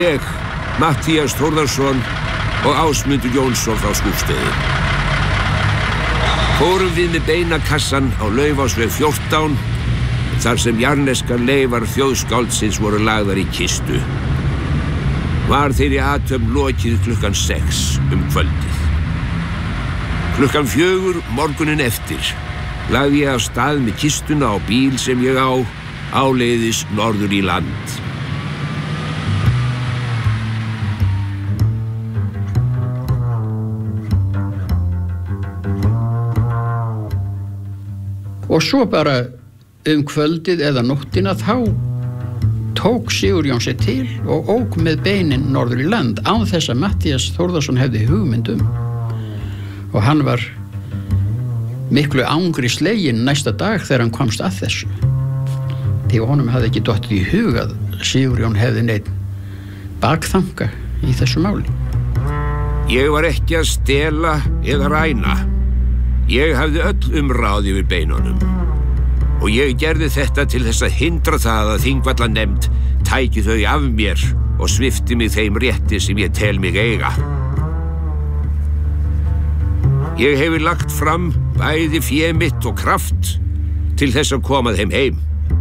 Ég, Matthías Þórðarsson og Ásmundur Jónsson frá Skúfstöðum. Fórum við með beinakassan á Laufásveg 14, þar sem jarneskar leifar þjóðskáldsins voru lagðar í kistu. Var þeirri athöfn lokið klukkan 6 kvöldið. Klukkan 4 morguninn eftir lagði ég af stað með kistuna á bíl sem ég á, áleiðis norður í land. Og svo bara kvöldið eða nóttina þá tók Sigurjón sig til og ók með beinin norður í land án þess að Matthías Þórðarsson hefði hugmynd og hann var miklu angri sleginn næsta dag þegar hann komst að þessu því honum hafði ekki dottið í hug að Sigurjón hefði neinn bakþanga í þessu máli. Ég var ekki að stela eða ræna. Ég hafði öll umráð yfir beinunum og ég gerði þetta til þess að hindra það að Þingvallanefnd tæki þau af mér og svipti mig þeim rétti sem ég tel mig eiga. Ég hefi lagt fram bæði fé mitt og kraft til þess að koma þeim heim.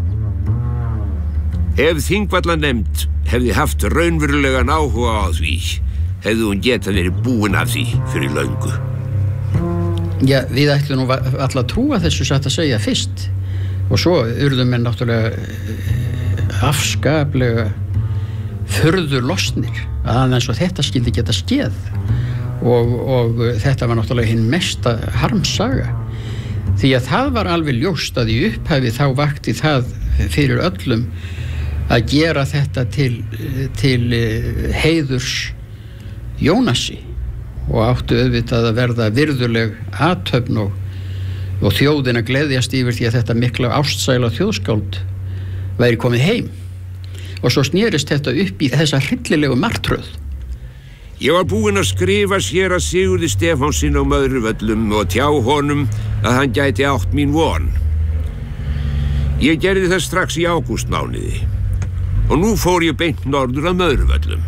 Ef Þingvallanefnd hefði haft raunverulegan áhuga á því, hefði hún getað verið búin af því fyrir löngu. Já, við ætlum nú alla að trúa þessu satt að segja fyrst og svo urðu menn náttúrulega afskaplega furður lostnir að aðeins og þetta skildi geta skeð og þetta var náttúrulega hinn mesta harmsaga því að það var alveg ljóst að í upphafi þá vakti það fyrir öllum að gera þetta til heiðurs Jónasi og áttu auðvitað að verða virðuleg athöfn og þjóðin að gleðjast yfir því að þetta mikla ástsæla þjóðskáld væri komið heim og svo snerist þetta upp í þessa hryllilegu martröð. Ég var búinn að skrifa séra Sigurði Stefánssyni á Möðruvöllum og tjá honum að hann gæti átt mín von. Ég gerði það strax í ágústmánuði og nú fór ég beint norður að Möðruvöllum.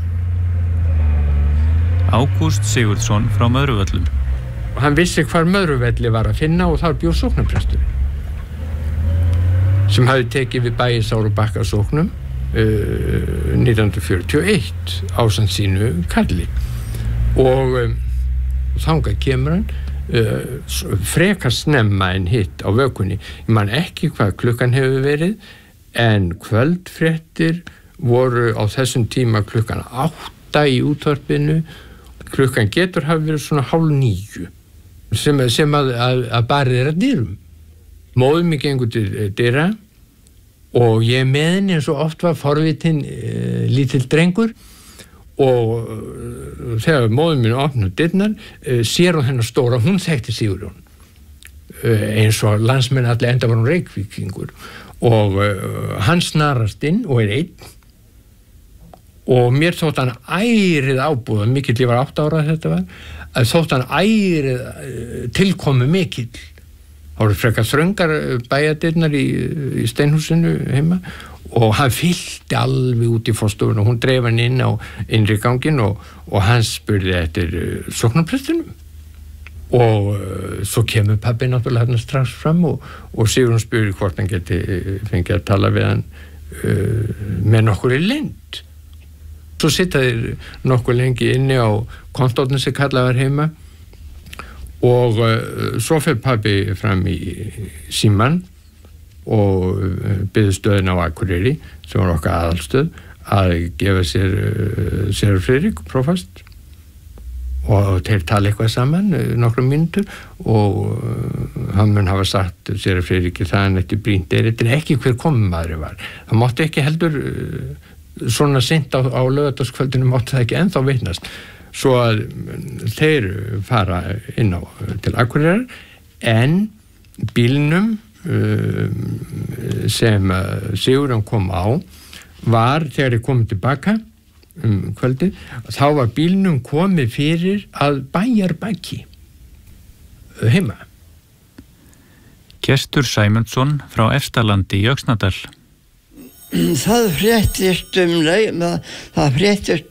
Ágúst Sigurðsson frá Möðruvöllum. Hann vissi hvar Möðruvelli var að finna og þar bjó sóknarpresturinn sem hafði tekið við Bægisár og Bakkasóknum 1941 ásamt sínu Karli og þangað kemur hann frekar snemma en hitt á vökunni. Ég man ekki hvað klukkan hefur verið en kvöldfréttir voru á þessum tíma klukkan 8 í útvarpinu. Klukkan getur hafi verið svona 8:30 sem að barið er að dyrum. Móðir mig gengur til dyra og ég með henni eins og oft var forvitin lítill drengur og þegar móðir mín opnar dyrnar sér hún hennar stóra, hún þekkti Sigurjón eins og landsmenn allir enda var hún Reykvíkingur og hann snarast inn og einn og mér þótt hann ærið ábúða mikill, ég var 8 ára þetta var að þótt hann ærið tilkomu mikill. Það voru frekar þröngar bæjadyrnar í steinhúsinu heima og hann fyllti alveg út í forstofuna og hún dreif hann inn á innri ganginn og hann spurði eftir sóknarprestinum og svo kemur pabbi náttúrulega hérna strax fram og Sigurjón spurði hvort hann geti fengið að tala við hann með nokkurri leynd. Svo sitta þeir nokkuð lengi inni á kontóttin sem kallað var heima og svo fer pabbi fram í símann og biður stöðina á Akureyri sem var okkar aðalstöð að gefa sér Friðrik prófast og þeir tala eitthvað saman nokkrum mínútur og hann mun hafa sagt sér Friðriki það hann eftir brýnt þetta ekki hver komumaður var. Það mátti ekki heldur svona seint á laugardagskvöldinu mátti það ekki ennþá vitnast svo að þeir fara inn á til Akureyrar en bílnum sem Sigurjón kom á var þegar þeir komið tilbaka kvöldið þá var bílnum komið fyrir að Bæjarbakki heima. Gestur Sæmundsson frá Efstalandi í Öxnadal. það fréttist